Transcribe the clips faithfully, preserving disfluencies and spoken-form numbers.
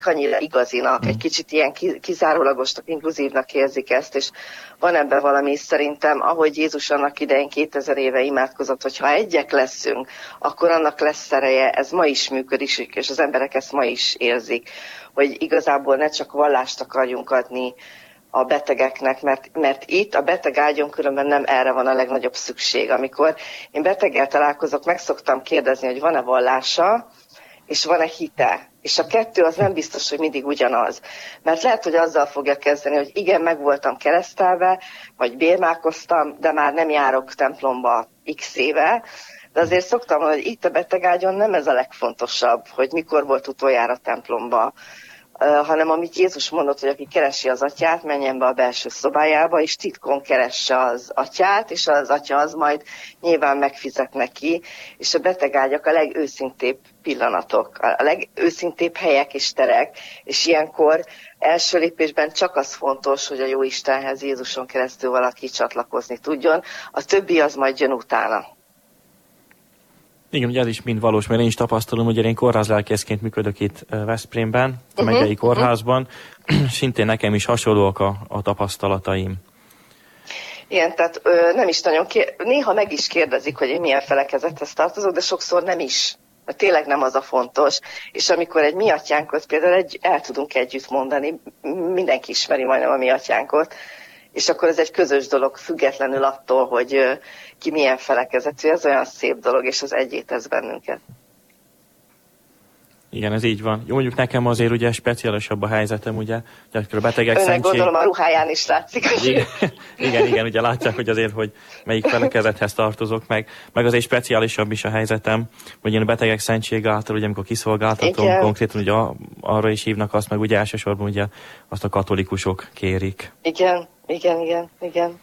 annyira igazinak, mm. egy kicsit ilyen kizárólagosnak, inkluzívnak érzik ezt, és van ebben valami szerintem, ahogy Jézus annak idején kétezer éve imádkozott, hogy ha egyek leszünk, akkor annak lesz ereje, ez ma is működik, és az emberek ezt ma is érzik, hogy igazából ne csak vallást akarjunk adni a betegeknek, mert, mert itt a beteg ágyon különben nem erre van a legnagyobb szükség. Amikor én beteggel találkozok, meg szoktam kérdezni, hogy van-e vallása, és van-e hite. És a kettő az nem biztos, hogy mindig ugyanaz. Mert lehet, hogy azzal fogja kezdeni, hogy igen, meg voltam keresztelve, vagy bérmálkoztam, de már nem járok templomba x éve. De azért szoktam mondani, hogy itt a betegágyon nem ez a legfontosabb, hogy mikor volt utoljára templomba, hanem amit Jézus mondott, hogy aki keresi az atyát, menjen be a belső szobájába, és titkon keresse az atyát, és az atya az majd nyilván megfizet neki, és a betegágyak a legőszintébb pillanatok, a legőszintébb helyek és terek, és ilyenkor első lépésben csak az fontos, hogy a jó Istenhez Jézuson keresztül valaki csatlakozni tudjon, a többi az majd jön utána. Igen, ugye ez is mind valós, mert én is tapasztalom, hogy én kórházlelkészként működök itt Veszprémben, a megyei uh-huh, kórházban, uh-huh. Szintén nekem is hasonlóak a, a tapasztalataim. Igen, tehát ö, nem is nagyon, kér... néha meg is kérdezik, hogy én milyen felekezethez tartozok, de sokszor nem is. Mert tényleg nem az a fontos. És amikor egy mi atyánkot például egy, el tudunk együtt mondani, mindenki ismeri majdnem a mi atyánkot, és akkor ez egy közös dolog, függetlenül attól, hogy ö, ki milyen felekezetű, ez olyan szép dolog, és az egyé tesz bennünket. Igen, ez így van. Jó, mondjuk nekem azért ugye speciálisabb a helyzetem, ugye, hogy a betegek Önnek szentség... gondolom a ruháján is látszik. Igen, igen, igen, ugye látják, hogy azért, hogy melyik felekezethez tartozok, meg, meg azért speciálisabb is a helyzetem, hogy én a betegek szentsége által, ugye amikor kiszolgáltatom, igen. Konkrétan ugye arra is hívnak azt, meg ugye elsősorban ugye azt a katolikusok kérik. Igen, igen, igen, igen.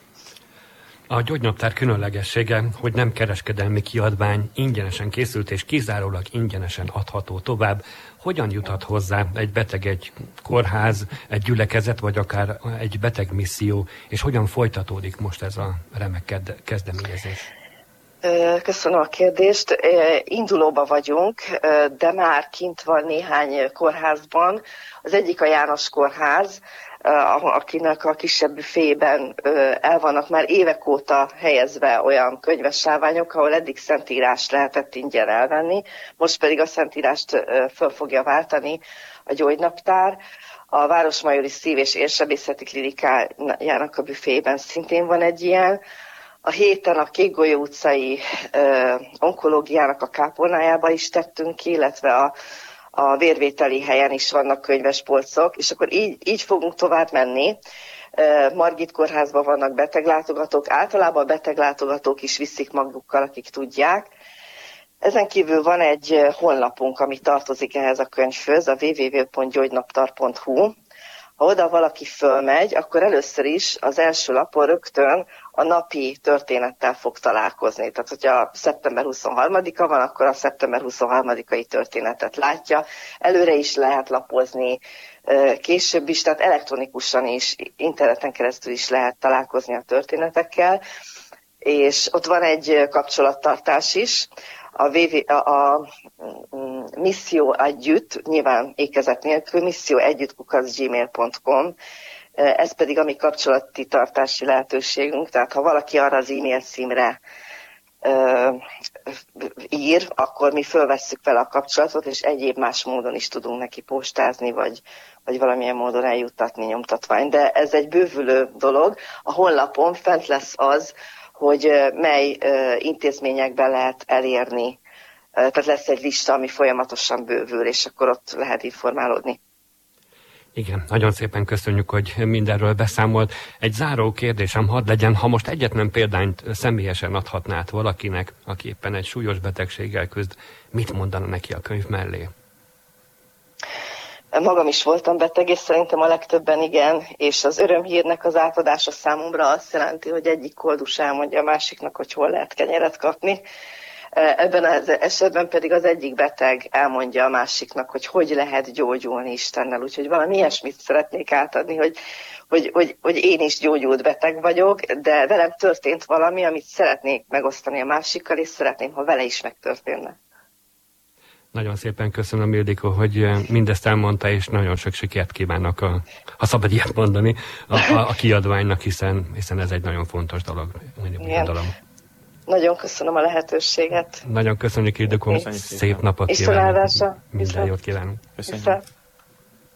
A gyógynaptár különlegessége, hogy nem kereskedelmi kiadvány, ingyenesen készült és kizárólag ingyenesen adható tovább. Hogyan juthat hozzá egy beteg, egy kórház, egy gyülekezet, vagy akár egy betegmisszió, és hogyan folytatódik most ez a remek kezdeményezés? Köszönöm a kérdést. Indulóba vagyunk, de már kint van néhány kórházban. Az egyik a János Kórház, akinek a kisebb büfében el vannak már évek óta helyezve olyan könyvessáványok, ahol eddig szentírást lehetett ingyen elvenni, most pedig a szentírást föl fogja váltani a gyógynaptár. A Városmajori Szív- és Érsebészeti Klinikájának a büfében szintén van egy ilyen. A héten a Kékgolyó utcai ö, onkológiának a kápolnájába is tettünk ki, illetve a, a vérvételi helyen is vannak könyvespolcok, és akkor így, így fogunk tovább menni. Margit kórházban vannak beteglátogatók, általában a beteglátogatók is viszik magukkal, akik tudják. Ezen kívül van egy honlapunk, ami tartozik ehhez a könyvhöz, a double-u double-u double-u pont gyógynaptar pont hu. Ha oda valaki fölmegy, akkor először is az első lapon rögtön a napi történettel fog találkozni. Tehát, hogyha szeptember huszonharmadika van, akkor a szeptember huszonharmadikai történetet látja. Előre is lehet lapozni, később is, tehát elektronikusan is, interneten keresztül is lehet találkozni a történetekkel. És ott van egy kapcsolattartás is. A, VV, a, a misszió együtt, nyilván ékezet nélkül, misszió együtt kukac gmail pont com, ez pedig a mi kapcsolati tartási lehetőségünk, tehát ha valaki arra az e-mail címre ö, ír, akkor mi fölvesszük vele a kapcsolatot, és egyéb más módon is tudunk neki postázni, vagy, vagy valamilyen módon eljuttatni nyomtatványt. De ez egy bővülő dolog. A honlapon fent lesz az, hogy mely intézményekben lehet elérni. Tehát lesz egy lista, ami folyamatosan bővül, és akkor ott lehet informálódni. Igen, nagyon szépen köszönjük, hogy mindenről beszámolt. Egy záró kérdésem hadd legyen, ha most egyetlen példányt személyesen adhatnád valakinek, aki éppen egy súlyos betegséggel küzd, mit mondana neki a könyv mellé? Magam is voltam beteg, és szerintem a legtöbben igen, és az örömhírnek az átadása számomra azt jelenti, hogy egyik koldus elmondja a másiknak, hogy hol lehet kenyeret kapni. Ebben az esetben pedig az egyik beteg elmondja a másiknak, hogy hogy lehet gyógyulni Istennel. Úgyhogy valami ilyesmit szeretnék átadni, hogy, hogy, hogy, hogy én is gyógyult beteg vagyok, de velem történt valami, amit szeretnék megosztani a másikkal, és szeretném, ha vele is megtörténne. Nagyon szépen köszönöm, Ildikó, hogy mindezt elmondta, és nagyon sok sikert kívánok, a, ha szabad ilyet mondani, a, a, a kiadványnak, hiszen, hiszen ez egy nagyon fontos dolog. dolog. Nagyon köszönöm a lehetőséget. Nagyon köszönjük, Ildikó, szép napot kívánok. Minden jót kívánunk. Köszönjük.